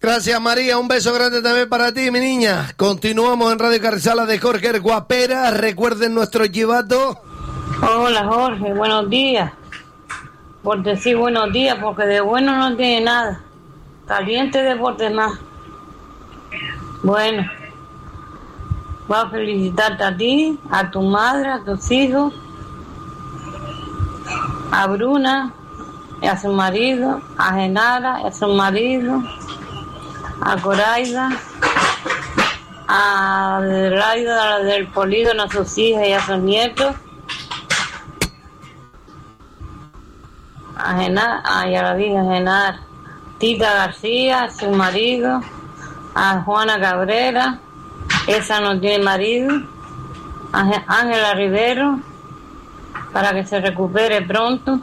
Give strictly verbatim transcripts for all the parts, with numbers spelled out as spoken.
Gracias, María. Un beso grande también para ti, mi niña. Continuamos en Radio Carrizal de Jorge el Guapera. Recuerden nuestro chivato. Hola, Jorge. Buenos días. Por decir buenos días, porque de bueno no tiene nada. Caliente deporte más. Bueno, voy a felicitarte a ti, a tu madre, a tus hijos, a Bruna y a su marido, a Genara y a su marido, a Coraida, a Adelaida del Polígono, a sus hijas y a sus nietos, a Genara, a ya la dije, Genara, Tita García, a su marido, a Juana Cabrera, esa no tiene marido, a Ángela Rivero, para que se recupere pronto,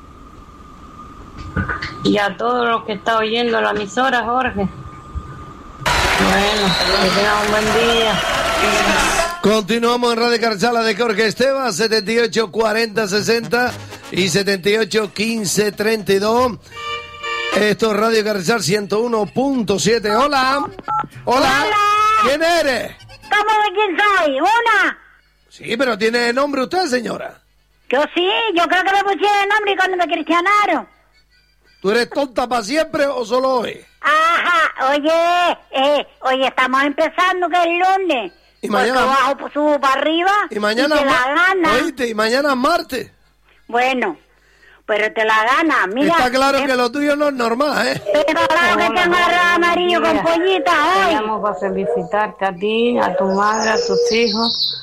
y a todos los que están oyendo la emisora, Jorge. Bueno, que tengan un buen día. Continuamos en Radio Carrizal de Jorge Esteban, setenta y ocho cuarenta sesenta y setenta y ocho quince treinta y dos. Esto es Radio Carrizal ciento uno punto siete. Hola. Hola. Hola. ¿Quién eres? ¿Cómo de quién soy? ¿Una? Sí, pero ¿tiene nombre usted, señora? Yo sí, yo creo que me pusieron el nombre cuando me cristianaron. ¿Tú eres tonta para siempre o solo hoy? Ajá, oye, eh, oye, estamos empezando que es el lunes. Y mañana... Pues bajo, pues, subo para arriba y mañana... y te la gana. Oíste, y mañana es martes. Bueno, pero te la gana, mira. Está claro eh, que lo tuyo no es normal, ¿eh? Pero claro que tengo arroz amarillo con pollitas hoy. Vamos a felicitarte a ti, a tu madre, a tus hijos,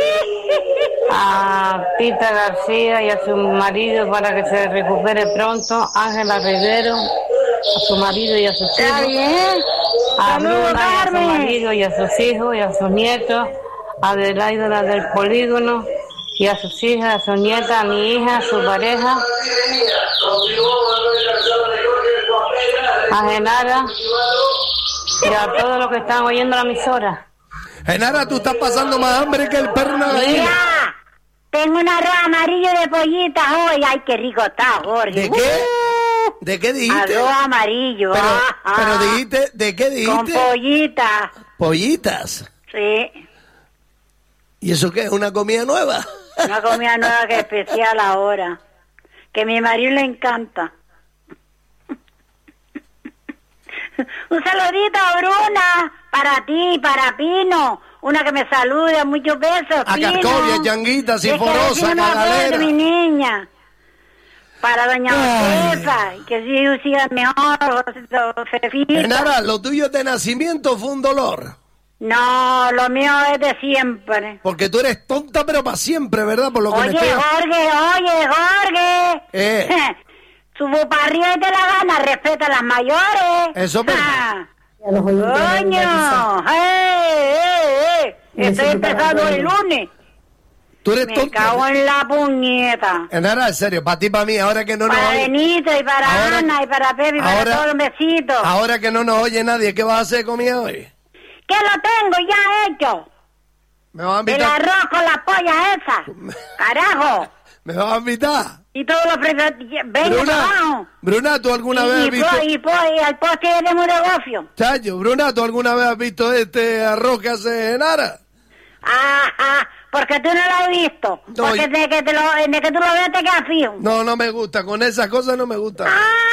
a Tita García y a su marido para que se recupere pronto, Ángela Rivero, a su marido y a sus Está hijos, bien. a Bruna y a su Carmen. marido y a sus hijos y a sus nietos, a Adelaida del Polígono y a sus hijas, a sus nietas, a mi hija, a su pareja, a Genara y a todos los que están oyendo la emisora. Genara, tú estás pasando más hambre que el perro una gallina. Mira, tengo un arroz amarillo de pollitas hoy. Ay, qué rico está, Jorge. ¿De qué? Uh, ¿De qué dijiste? Arroz amarillo. Pero, ah, pero ah, dijiste, ¿de qué dijiste? Con pollitas. Pollitas. Sí, ¿Y eso qué es? ¿Una comida nueva? una comida nueva que especial ahora. Que a mi marido le encanta. Un saludito a Bruna, para ti, para Pino. Una que me salude, muchos besos. A Pino. Cascovia, Changuita, Es que Sinforosa, recién me acuerdo, Cagalera. mi niña. Para doña Ay. Josefa, y que si siga mejor, Josefita. Genara, lo tuyo de nacimiento fue un dolor. No, lo mío es de siempre. Porque tú eres tonta, pero para siempre, ¿verdad? Por lo que Oye, me estoy... Jorge, oye, Jorge. Eh. Subo para arriba y te la gana, respeta a las mayores. Eso es verdad. Ah. Coño, eh, eh, eh. Estoy empezando el lunes. Tú eres Me tonta. cago en la puñeta. Genara, en serio, para ti, para mí, ahora que no nos Para oye... Benito y para Ahora- Ana y para Pepe y para ahora- todos los besitos. Ahora que no nos oye nadie, ¿qué vas a hacer de comida hoy? Que lo tengo ya hecho. ¿Me vas a El invitar? arroz con las pollas esas. Carajo. ¿Me vas a invitar? Y todos los precios. Venga Bruna, abajo. Bruna, ¿tú alguna Y, vez y, has visto... po- y, po- y al poste de un negocio. Chayo, Bruna, ¿tú alguna vez has visto este arroz que hace Genara? Ajá. Porque tú no lo has visto. No, Porque yo- de que, te lo, de que tú lo ves te quedas fijo. No, no me gusta, con esas cosas no me gusta.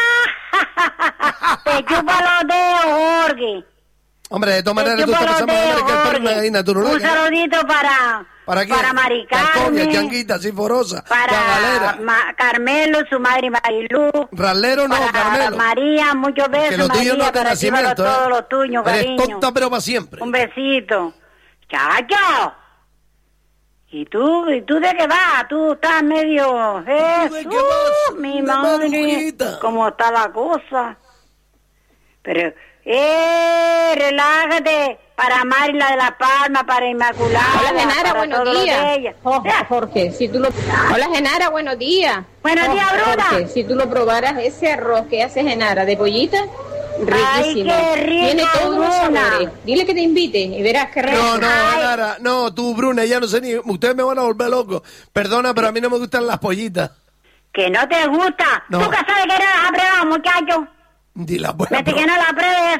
Ah, te chupa los dedos, Jorge. Hombre, de todas Te maneras tú chupa estás los pensando más dedos, que el perro una Jorge. gallina, tú no Un la saludito para... ¿Para quién? Para Mari Cascovia, Carmen, Changuita, Sinforosa, para Cagalera. Ma- Carmelo, su madre Marilú, Ralero no, para Carmelo. María, muchos besos, Que lo tuyo María, no es de para ti, para nacimiento, todos ¿eh? los tuyos, Eres cariño. tonta, pero para siempre. Un besito. ¡Chacho! ¿Y tú? ¿Y tú de qué vas? Tú estás medio... ¿Tú de qué vas? mi De madre, madrugita. ¿cómo está la cosa? Pero, eh, relájate. Para Mari, la de La Palma, para Inmaculada. Hola Genara, para buenos todos los días. de ella. Jorge, Ya. Jorge, si tú lo... Hola Genara, buenos días. Buenos días, Bruna. Jorge, si tú lo probaras, ese arroz que hace Genara de pollita, riquísimo. Ay, qué rico, Tiene todos los Bruna. sabores. Dile que te invite y verás qué rico. No, no, Ay. Genara, no, tú, Bruna, ya no sé ni... Ustedes me van a volver loco. Perdona, pero a mí no me gustan las pollitas. Que no te gusta. No. ¿Tú que sabes que no las has probado, muchacho? Ni las voy a Vete que probar. no la pruebes.